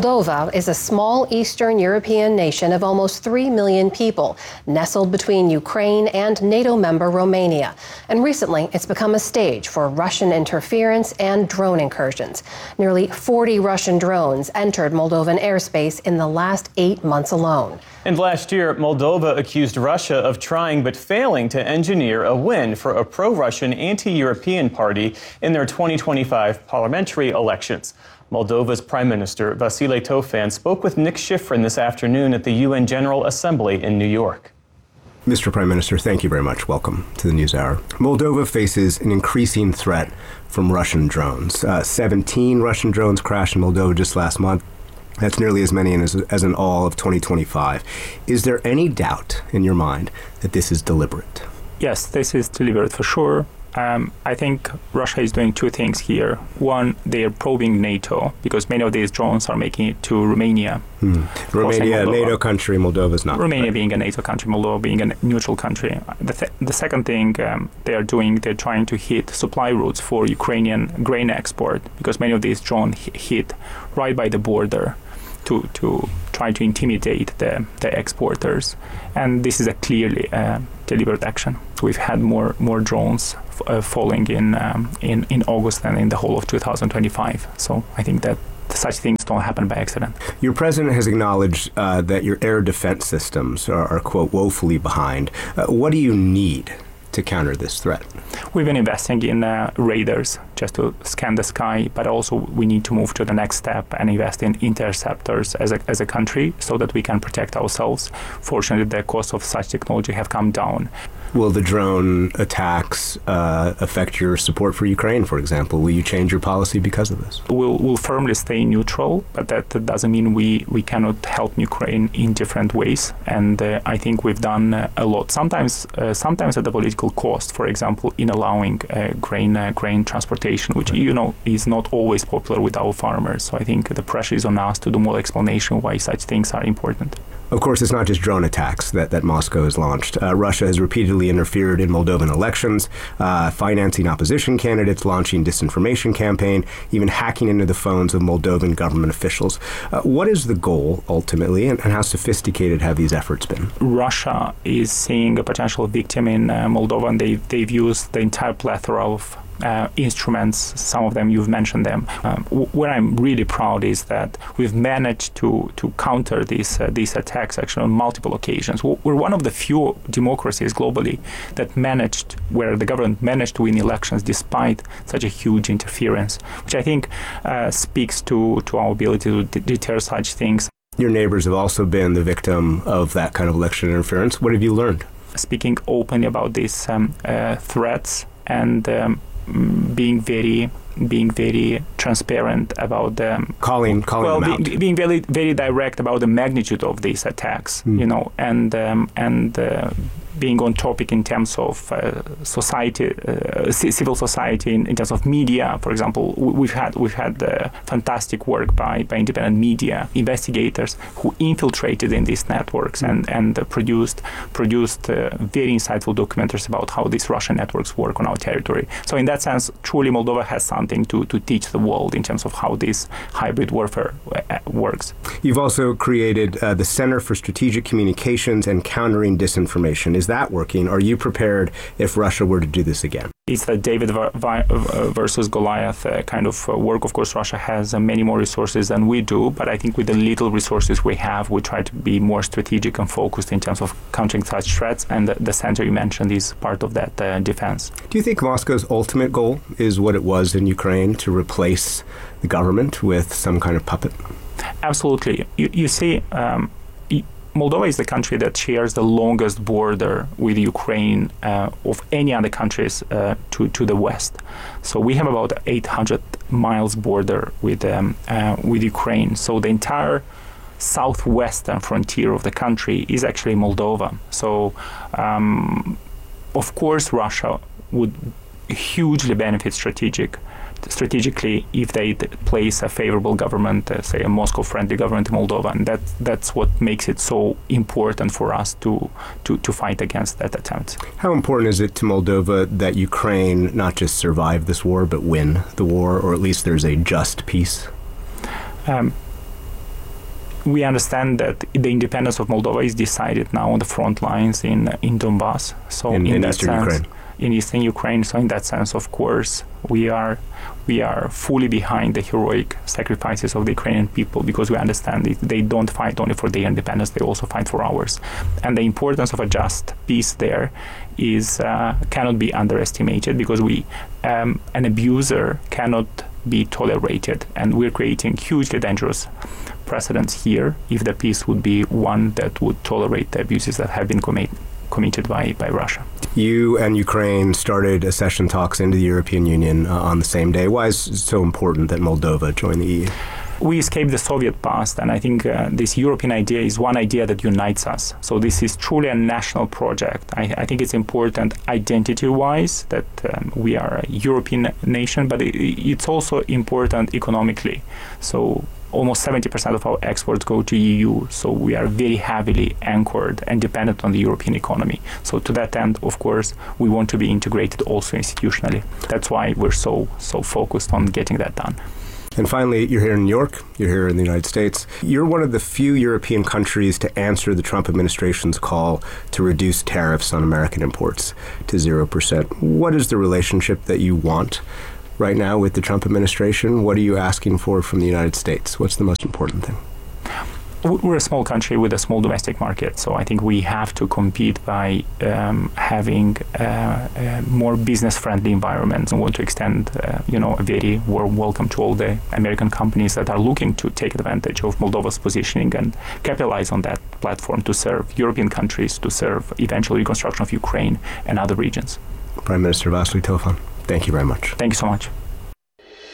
Moldova is a small Eastern European nation of almost 3 million people, nestled between Ukraine and NATO member Romania. And recently, it's become a stage for Russian interference and drone incursions. Nearly 40 Russian drones entered Moldovan airspace in the last 8 months alone. And last year, Moldova accused Russia of trying but failing to engineer a win for a pro-Russian anti-European party in their 2025 parliamentary elections. Moldova's Prime Minister Vasile Tofan spoke with Nick Schifrin this afternoon at the UN General Assembly in New York. Mr. Prime Minister, thank you very much. Welcome to the NewsHour. Moldova faces an increasing threat from Russian drones. 17 Russian drones crashed in Moldova just last month. That's nearly as many as in all of 2025. Is there any doubt in your mind that this is deliberate? Yes, this is deliberate for sure. I think Russia is doing two things here. One, they are probing NATO because many of these drones are making it to Romania. Romania, a NATO country, Moldova is not. Romania being a NATO country, Moldova being a neutral country. The second thing they're trying to hit supply routes for Ukrainian grain export because many of these drones hit right by the border to try to intimidate the exporters. And this is a clearly deliberate action. We've had more drones falling in August and in the whole of 2025. So I think that such things don't happen by accident. Your president has acknowledged that your air defense systems are, quote, woefully behind. What do you need to counter this threat? We've been investing in radars just to scan the sky, but also we need to move to the next step and invest in interceptors as a country so that we can protect ourselves. Fortunately, the cost of such technology have come down. Will the drone attacks affect your support for Ukraine, for example? Will you change your policy because of this? We'll firmly stay neutral, but that doesn't mean we cannot help Ukraine in different ways. And I think we've done a lot. Sometimes at the political cost, for example, in allowing grain transportation, which is not always popular with our farmers. So I think the pressure is on us to do more explanation why such things are important. Of course, it's not just drone attacks that Moscow has launched. Russia has repeatedly interfered in Moldovan elections, financing opposition candidates, launching disinformation campaign, even hacking into the phones of Moldovan government officials. What is the goal, ultimately, and how sophisticated have these efforts been? Russia is seeing a potential victim in Moldova, and they've used the entire plethora of instruments. Some of them, you've mentioned them. What I'm really proud is that we've managed to counter these attacks actually on multiple occasions. We're one of the few democracies globally where the government managed to win elections despite such a huge interference, which I think speaks to our ability to deter such things. Your neighbors have also been the victim of that kind of election interference. What have you learned? Speaking openly about these threats and being very transparent about them. Calling them out. Being very, very direct about the magnitude of these attacks, and being on topic in terms of society, civil society, in terms of media. For example, we've had fantastic work by independent media investigators who infiltrated in these networks and produced very insightful documentaries about how these Russian networks work on our territory. So in that sense, truly Moldova has something to teach the world in terms of how this hybrid warfare works. You've also created the Center for Strategic Communications and Countering Disinformation. Is that working? Are you prepared if Russia were to do this again? It's the David versus Goliath kind of work. Of course, Russia has many more resources than we do, but I think with the little resources we have, we try to be more strategic and focused in terms of countering such threats, and the center you mentioned is part of that defense. Do you think Moscow's ultimate goal is what it was in Ukraine, to replace the government with some kind of puppet? Absolutely. You see, Moldova is the country that shares the longest border with Ukraine of any other countries to the west. So we have about 800 miles border with Ukraine. So the entire southwestern frontier of the country is actually Moldova. So of course Russia would hugely benefit strategically if they place a favorable government, say a Moscow-friendly government in Moldova, and that's what makes it so important for us to fight against that attempt. How important is it to Moldova that Ukraine not just survive this war but win the war, or at least there's a just peace? we understand that the independence of Moldova is decided now on the front lines in Donbass. So in that eastern sense, Ukraine. in eastern Ukraine. So in that sense, of course, we are fully behind the heroic sacrifices of the Ukrainian people, because we understand they don't fight only for their independence, they also fight for ours. And the importance of a just peace there is cannot be underestimated, because an abuser cannot be tolerated, and we're creating hugely dangerous precedents here if the peace would be one that would tolerate the abuses that have been committed by Russia. You and Ukraine started accession talks into the European Union on the same day. Why is it so important that Moldova join the EU? We escaped the Soviet past, and I think this European idea is one idea that unites us. So this is truly a national project. I think it's important identity-wise that we are a European nation, but it's also important economically. So almost 70% of our exports go to EU, so we are very heavily anchored and dependent on the European economy. So to that end, of course, we want to be integrated also institutionally. That's why we're so focused on getting that done. And finally, you're here in New York, you're here in the United States. You're one of the few European countries to answer the Trump administration's call to reduce tariffs on American imports to 0%. What is the relationship that you want right now with the Trump administration? What are you asking for from the United States? What's the most important thing? We're a small country with a small domestic market, so I think we have to compete by having a more business-friendly environment, and want to extend, a very warm welcome to all the American companies that are looking to take advantage of Moldova's positioning and capitalize on that platform to serve European countries, to serve eventual reconstruction of Ukraine and other regions. Prime Minister Vasily Tofan, thank you very much. Thank you so much.